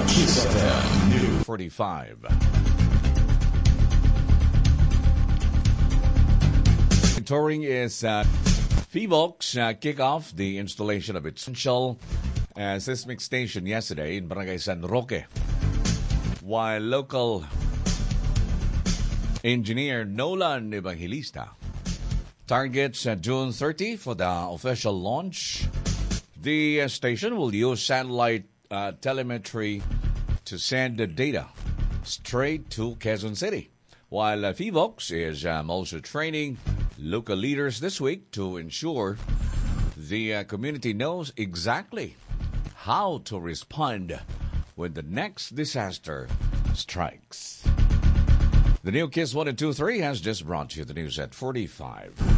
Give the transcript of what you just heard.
Kiss FM News 45. Touring is Fevox kick off the installation of its essential seismic station yesterday in Barangay San Roque, while local engineer Nolan Evangelista targets June 30 for the official launch. The station will use satellite telemetry to send the data straight to Quezon City, while Fevox is also training local leaders this week to ensure the community knows exactly how to respond when the next disaster strikes. The new Kiss 1 and 2 3 has just brought you the news at 45.